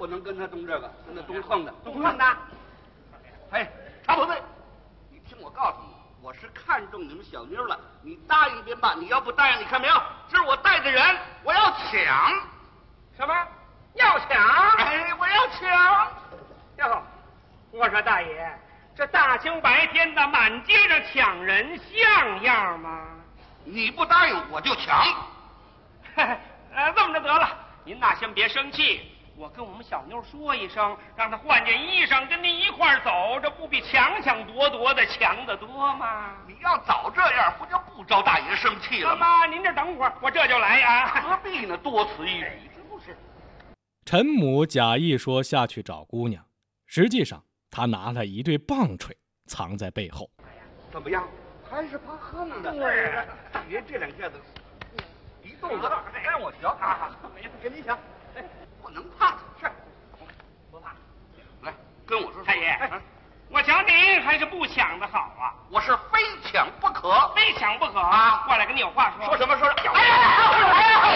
不能跟他动这个，跟他动横的， 动横的。 哎，常宝贝，你听我告诉你，我是看中你们小妞了，你答应便罢，你要不答应，你看没有，这是我带的人，我要抢。 什么？要抢？ 哎，我要抢。 哟，我说大爷，这大清白天的满街上抢人像样吗？ 你不答应我就抢。 这么着得了，您呐先别生气，我跟我们小妞说一声，让她换件衣裳跟您一块儿走，这不比抢抢夺夺的强得多吗？ 你要早这样，不就不招大爷生气了吗？ 妈，您这等会儿，我这就来啊。 何必呢？多此一举，是不是？ 陈母假意说下去找姑娘，实际上他拿了一对棒槌藏在背后。 怎么样？还是怕横的。对，大爷这两下子一动作，让我瞧啊！没事，跟你抢，哎，不能怕他，是不怕。 来，跟我说， 太爷，我抢你还是不抢的好啊？ 我是非抢不可， 非抢不可啊！ 过来跟你有话说。 说什么？说什么？ 哎呀！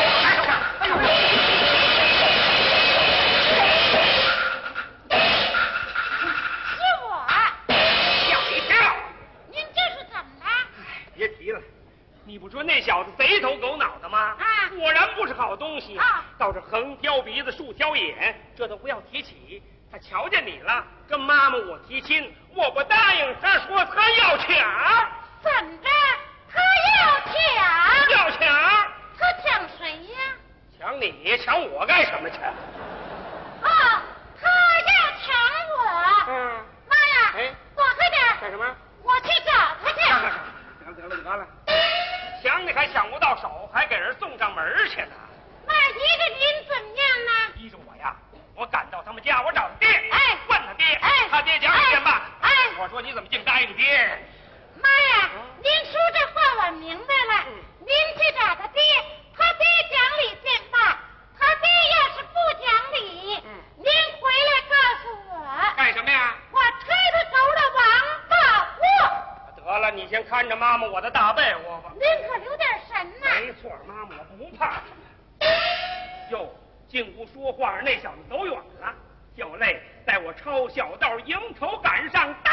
别提了，你不说那小子贼头狗脑的吗？ 啊， 果然不是好东西啊！ 倒是横挑鼻子竖挑眼，这都不要提起。他瞧见你了，跟妈妈我提亲，我不答应，他说他要抢。 怎着？他要抢？ 要抢？ 他抢谁呀？ 抢你？抢我干什么去？ 哦，他要抢我。妈呀！ 哎， 躲开点！ 干什么？ 我去找他去。 得了，抢你还抢不到手，还给人送上门去呢。 那依着您怎么样呢？ 依着我呀，我赶到他们家，我找他爹， 哎， 问他爹， 哎， 他爹讲理便罢。 哎， 我说你怎么净答应爹？ 妈呀，您说这话我明白了。您去找他爹，他爹讲理便罢。他爹要是不讲理，您回来告诉我。 干什么呀？ 我推他走了王八窝。 得了，你先看着妈妈我的大被窝吧。 您可留点神呐！ 没错，妈妈我不怕。哟，净不说话，那小子走远了。小泪在我抄小道迎头赶上，呆！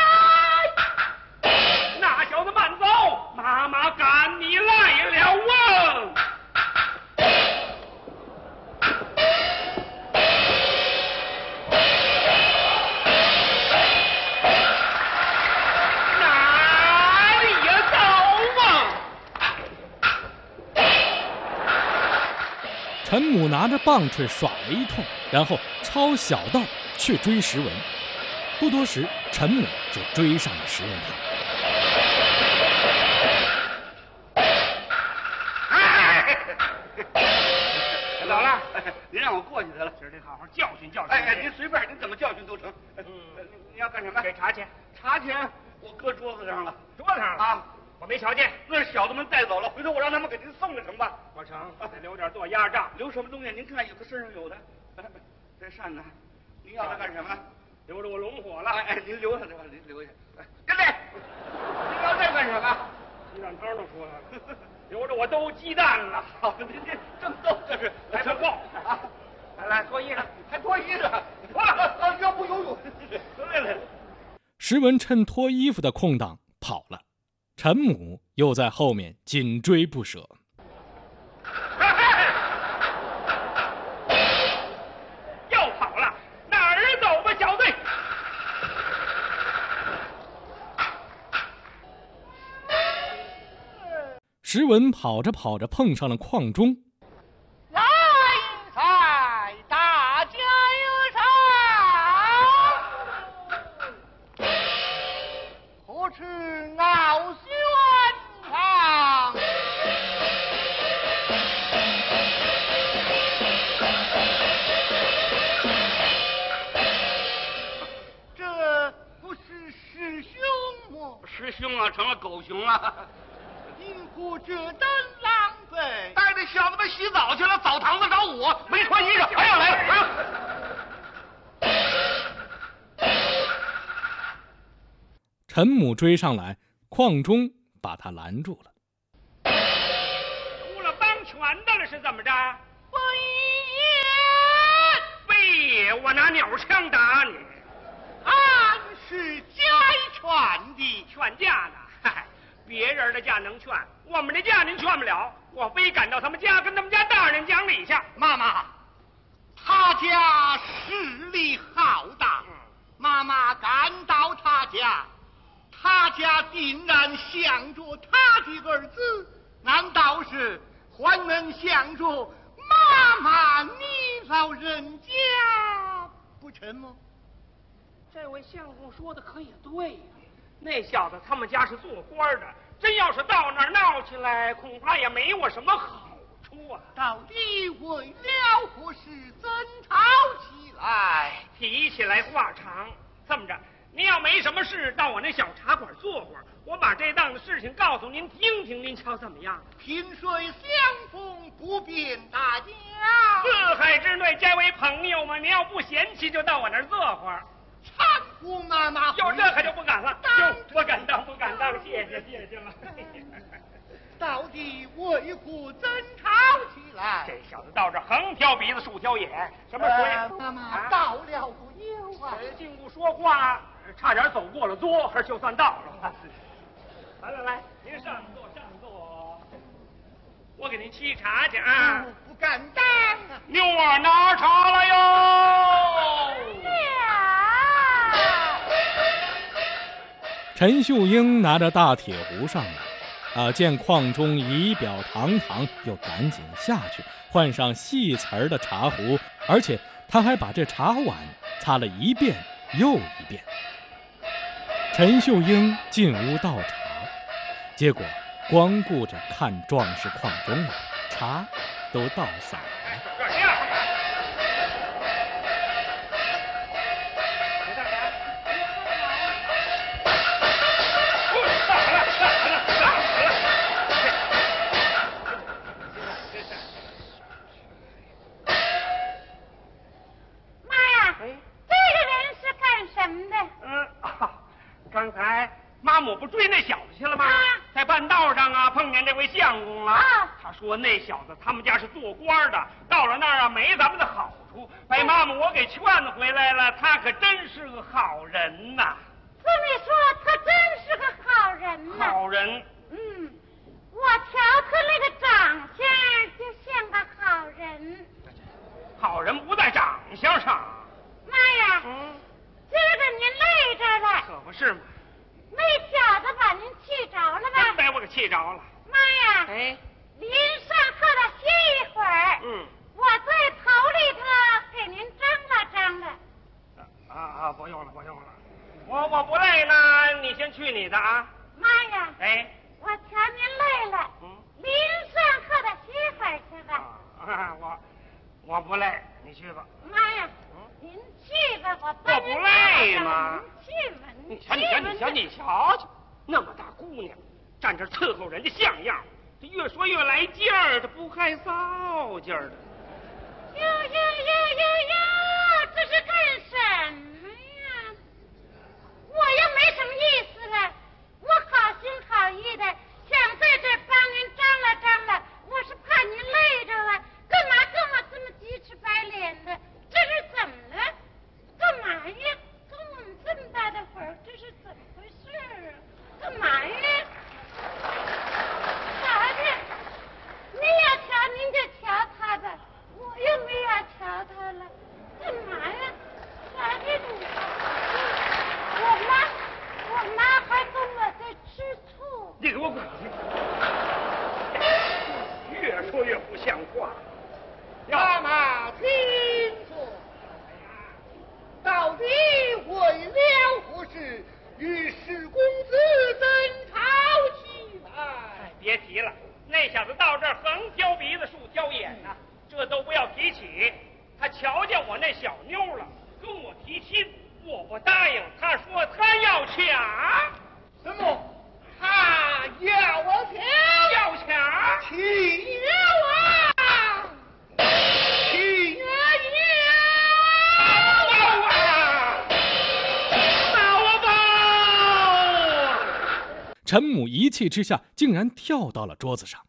那小子慢走，妈妈赶你来了啊！ 陈母拿着棒槌耍了一通，然后抄小道去追石文。不多时，陈母就追上了石文堂。 走了， 您让我过去得了， 今儿得好好教训教训。 哎，您随便，您怎么教训都成。你要干什么？ 给茶钱。 茶钱我搁桌子上了。 桌子上了啊？我没瞧见， 那是小子们带走了，回头我让他们给您送了成吧？ 我成，得留点做压账。 留什么东西？您看，有的身上有的。这扇呢？您要它干什么？ 留着我龙火了。 哎，您留下去吧，您留下。跟来，您要这干什么？ 鸡蛋汤都出来了，留着我兜鸡蛋了。 好，您这正逗这是， 来不够啊！来脱衣裳， 还脱衣裳？啊，要不游泳？来。 石文趁脱衣服的空档跑了，陈母又在后面紧追不舍。 又跑了，哪儿走吧，小子？ 石文跑着跑着碰上了邝中。 来财，大家有赏，何处傲轩堂？这不是师兄吗？ 师兄啊，成了狗熊了。 因何这等狼狈？ 带着小子们洗澡去了，澡堂子找我，没穿衣裳。哎呀，来了！ 陈母追上来，邝中把他拦住了。 出了帮拳的了是怎么着？ 非也， 非也，我拿拿鸟枪打你。 俺是家劝的， 劝架呢？嗨，别人的架能劝，我们的架您劝不了。我非赶到他们家，跟他们家大人讲理去。 妈妈，他家势力浩大，妈妈赶到他家，他家定然想着他的儿子，难道是还能想着妈妈你老人家不成吗？ 这位相公说的可也对呀，那小子他们家是做官的，真要是到那儿闹起来，恐怕也没我什么好处啊。 到底为了何事争吵起来？ 提起来话长，这么着，您要没什么事，到我那小茶馆坐会儿，我把这档子事情告诉您听听，您瞧怎么样？ 萍水相逢不便大家， 四海之内皆为朋友嘛，您要不嫌弃，就到我那儿坐会儿。 搀扶妈妈。 哟，这可就不敢了，哟，不敢当，不敢当，谢谢了。 到底为何争吵起来？ 这小子到这横挑鼻子竖挑眼，什么水？ 妈妈到了不久啊， 进屋说话，差点走过了桌，可是就算到了。来，您上座，我给您沏茶去啊。 不敢当啊。 妞儿拿茶来哟。 陈秀英拿着大铁壶上来，见矿中仪表堂堂，又赶紧下去换上细瓷的茶壶，而且他还把这茶碗擦了一遍又一遍。陈秀英进屋倒茶，结果光顾着看壮士矿中了，茶都倒洒了。 刚才妈母不追那小子去了吗？在半道上啊，碰见这位相公了。他说那小子他们家是做官的，到了那儿啊没咱们的好处，被妈母我给劝回来了。他可真是个好人呐。 这么说，他真是个好人呐。 好人。 我瞧他那个长相就像个好人。 好人不在长相上。 妈呀！今儿个您累着了。 可不是嘛。 那小子把您气着了吧？ 真把我给气着了。 妈呀！您上课了歇一会儿。我在头里头给您张了。 不用了。我不累呢，你先去你的啊。 妈呀！我瞧您累了。您上课的歇会儿去吧。 我不累，你去吧。 妈呀！您去吧，我帮您。 我不累吗？ 你瞧，那么大姑娘，站这伺候人家像样，这越说越来劲儿，这不害臊劲儿的。 哟，这是干什么呀？我又没什么意思了，我好心好意的想在这帮您张了，我是怕您累着了，干嘛跟我这么鸡翅白脸的？这是怎么了？干嘛呀？跟我们这么大的会儿，这是怎么回事啊？干嘛呀？瞧着，您要瞧您就瞧他吧，我又没要瞧他了，干嘛呀？瞧着你，我妈还跟我在吃醋。 你给我滚去！越说越不像话。 妈妈听说，到底为了何事与史公子争吵起来？ 别提了，那小子到这儿横挑鼻子竖挑眼呐，这都不要提起。他瞧见我那小妞了，跟我提亲，我不答应。他说他要抢。 什么？他要我抢？ 要抢？ 起了啊！起了！ 陈母一气之下，竟然跳到了桌子上。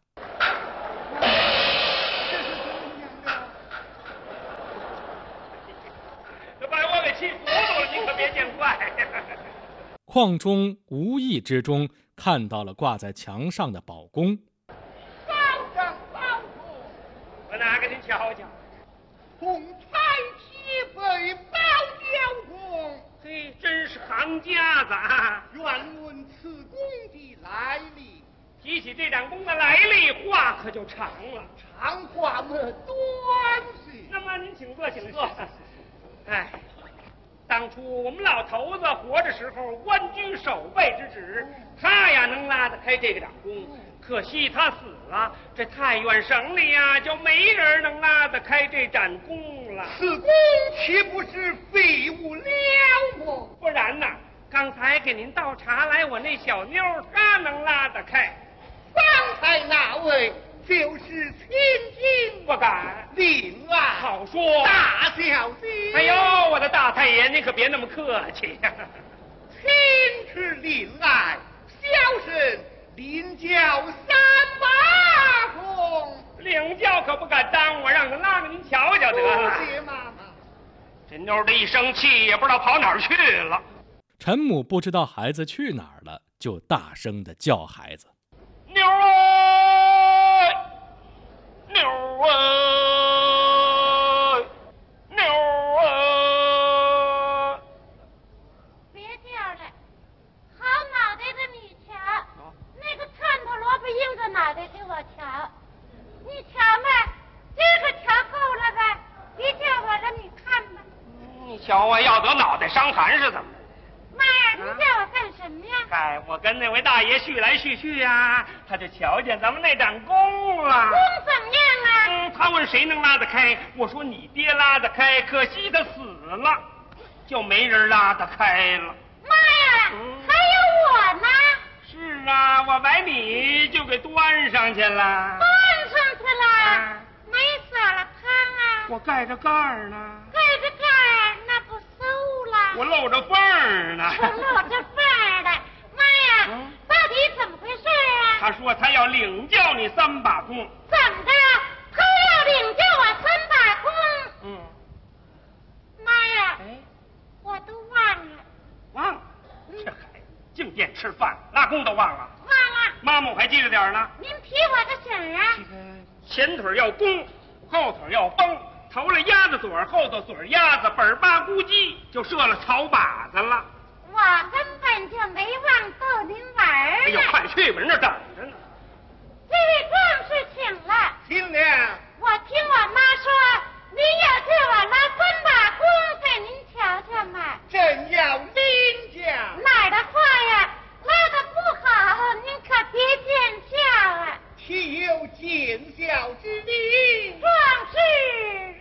把气糊涂了，你可别见怪。 邝中无意之中看到了挂在墙上的宝弓， 保上保住， 我拿给您瞧瞧。 红彩旗飞保交公， 嘿，真是行家子啊！ 愿问此弓的来历。 提起这盏弓的来历，话可就长了。 长话么短些。 那么您请坐，请坐。哎，当初我们老头子活着时候，官居守备之职，他呀能拉得开这个掌弓。可惜他死了，这太原省里呀就没人能拉得开这盏弓了。 此弓岂不是废物了么？ 不然呐，刚才给您倒茶来，我那小妞她能拉得开。 方才那位就是亲亲不敢。 令爱， 好说。 大小姐。 哎呦，我的大太爷，您可别那么客气呀。 亲是令爱，小生领教三把弓。 领教可不敢耽误，让他拉给您瞧瞧得了。 谢妈妈。 这妞的一生气，也不知道跑哪儿去了。 陈母不知道孩子去哪儿了，就大声地叫孩子：“ 妞儿，妞儿，妞儿！” 别叫了，好脑袋的你瞧，那个串头萝卜硬着脑袋给我瞧，你瞧嘛，这个瞧够了吧？别叫我了，你看吧。 你瞧我要得脑袋伤寒是怎么着？ 妈呀，你叫我干什么呀？ 哎，我跟那位大爷叙来叙去呀，他就瞧见咱们那盏弓了。 弓怎么样啊？ 他问谁能拉得开，我说你爹拉得开，可惜他死了，就没人拉得开了。 妈呀，还有我呢！ 是啊，我把你就给端上去了。 端上去了，没撒了汤啊？ 我盖着盖儿呢。 盖着盖儿，那不馊了？ 我露着缝儿呢。 我露着缝儿了。妈呀，到底怎么回事啊？ 他说他要领教你3把弓。 怎么着？他要领教我3把弓？妈呀，我都忘了。 忘了？这孩子净惦吃饭，拉弓都忘了。 忘了。 妈妈我还记着点呢。 您提我个醒啊？ 前腿要弓，后腿要绷，头了鸭子嘴，后头嘴鸭子，本巴咕叽就射了草靶子了。 我根本就没忘逗您玩儿。 哎呦，快去吧，人那等着呢。 这位壮士请了。 听了。 我听我妈说，您要叫我拉3把弓给您瞧瞧嘛。 真要领教。 哪儿的话呀，拉得不好，您可别见笑啊。 岂有见笑之理？ 壮士。